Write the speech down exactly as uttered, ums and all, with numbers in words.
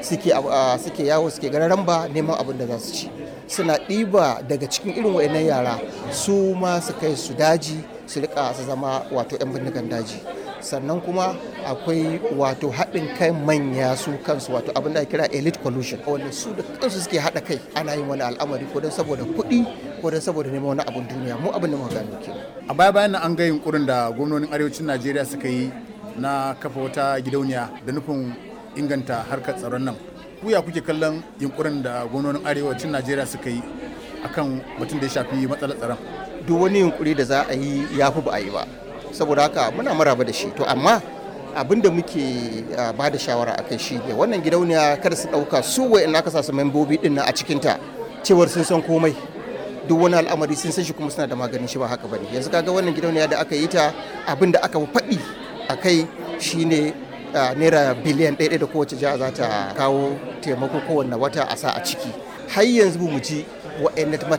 suke suke yawo suke gararan ba neman abin da za su ci, suna ɗiba daga cikin irin wayannan yara su ma su kai su daji su rika su zama wato 'yan bindigan daji. Sannan kuma akwai wato haɗin kai manya su kansu wato abin da kira elite collusion wanda su da kansu suke haɗa kai ana yin wani al'amari ko don saboda kuɗi ko don saboda neman wani abin duniya. Mu abin da muka gano kenan. A baya bayan nan an ga yunkurin da gwamnonin arewacin Najeriya suka yi na kafa wata gidauniya da nufin inganta harkar tsaron nan. Ku ya kuke kallon yunkurin da gwamnonin arewacin Najeriya suka yi akan batun da ya shafi matsalar tsaron? Duk wani yunkuri da za a yi ya fi ba a yi ba. Saboda haka muna maraba da shi, to amma abin da muke ba da shawara a kai shi ne wannan gidauniya kada su ɗauka su wa'in aka sa su membobi ɗin a cikinta cewar sun san komai, duk wani al'amari sun san shi kuma suna da maganin shi. Ba haka bane. Yanzu kaga wannan gidauniya da aka yi ta abin da aka faɗi a kai shine naira biliyan ɗaya da kowace jiha za ta kawo taimako kowanne wata a sa a ciki. Har yanzu mu ji wa'in